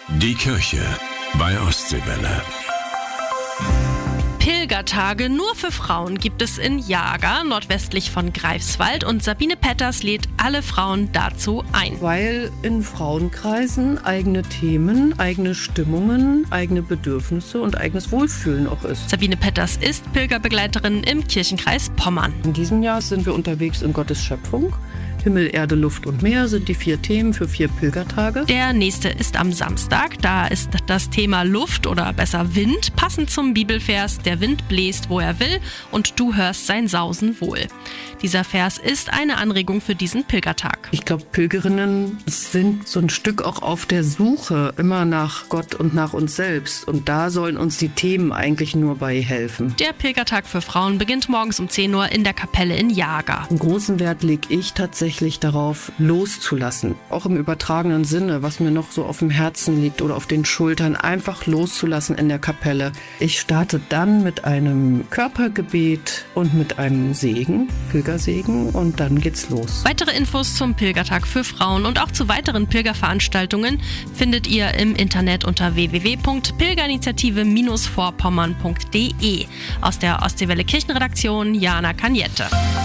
Die Kirche bei Ostseewelle. Pilgertage nur für Frauen gibt es in Jager, nordwestlich von Greifswald, und Sabine Petters lädt alle Frauen dazu ein. Weil in Frauenkreisen eigene Themen, eigene Stimmungen, eigene Bedürfnisse und eigenes Wohlfühlen auch ist. Sabine Petters ist Pilgerbegleiterin im Kirchenkreis Pommern. In diesem Jahr sind wir unterwegs in Gottes Schöpfung. Himmel, Erde, Luft und Meer sind die 4 Themen für 4 Pilgertage. Der nächste ist am Samstag. Da ist das Thema Luft oder besser Wind, passend zum Bibelvers: Der Wind bläst, wo er will, und du hörst sein Sausen wohl. Dieser Vers ist eine Anregung für diesen Pilgertag. Ich glaube, Pilgerinnen sind so ein Stück auch auf der Suche immer nach Gott und nach uns selbst. Und da sollen uns die Themen eigentlich nur bei helfen. Der Pilgertag für Frauen beginnt morgens um 10 Uhr in der Kapelle in Jager. Einen großen Wert lege ich tatsächlich darauf, loszulassen. Auch im übertragenen Sinne, was mir noch so auf dem Herzen liegt oder auf den Schultern, einfach loszulassen in der Kapelle. Ich starte dann mit einem Körpergebet und mit einem Segen, Pilgersegen, und dann geht's los. Weitere Infos zum Pilgertag für Frauen und auch zu weiteren Pilgerveranstaltungen findet ihr im Internet unter www.pilgerinitiative-vorpommern.de. Aus der Ostseewelle Kirchenredaktion, Jana Kaniette.